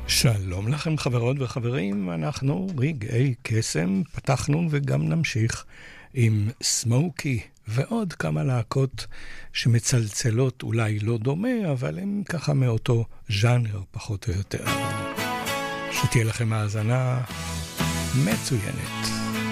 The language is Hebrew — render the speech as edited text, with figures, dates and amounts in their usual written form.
שלום לכם חברות וחברים, אנחנו רגעי קסם, פתחנו וגם נמשיך עם סמוקי ועוד כמה להקות שמצלצלות, אולי לא דומה, אבל הם ככה מאותו ז'אנר פחות או יותר. שתהיה לכם האזנה מצוינת.